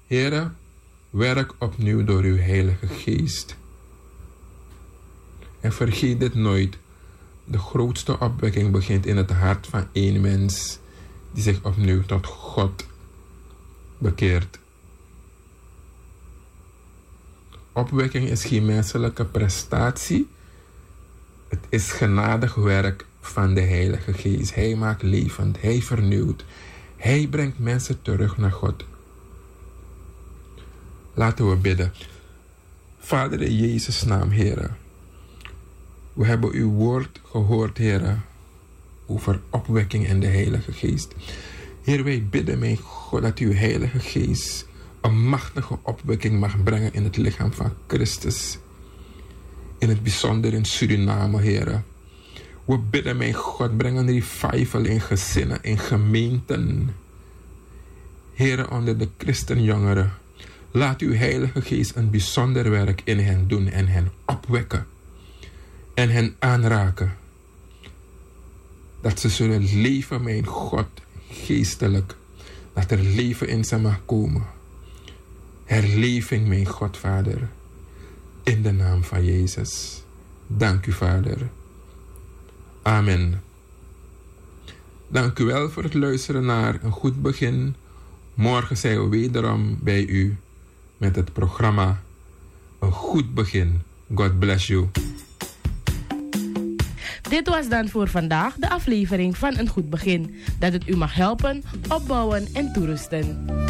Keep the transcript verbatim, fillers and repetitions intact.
Heere, werk opnieuw door uw Heilige Geest. En vergeet dit nooit. De grootste opwekking begint in het hart van één mens die zich opnieuw tot God bekeert. Opwekking is geen menselijke prestatie. Het is genadig werk van de Heilige Geest. Hij maakt levend, hij vernieuwt. Hij brengt mensen terug naar God. Laten we bidden. Vader in Jezus' naam, Heere. We hebben uw woord gehoord, Heere, over opwekking en de Heilige Geest. Heer, wij bidden, mijn God, dat uw Heilige Geest een machtige opwekking mag brengen in het lichaam van Christus. In het bijzonder in Suriname, Heere. We bidden, mijn God, breng een revival in gezinnen, in gemeenten. Heere, onder de christenjongeren. Laat uw Heilige Geest een bijzonder werk in hen doen en hen opwekken. En hen aanraken. Dat ze zullen leven, mijn God, geestelijk. Dat er leven in ze mag komen. Herleving, mijn God, Vader. In de naam van Jezus. Dank u, Vader. Amen. Dank u wel voor het luisteren naar Een Goed Begin. Morgen zijn we wederom bij u met het programma Een Goed Begin. God bless you. Dit was dan voor vandaag de aflevering van Een Goed Begin. Dat het u mag helpen, opbouwen en toerusten.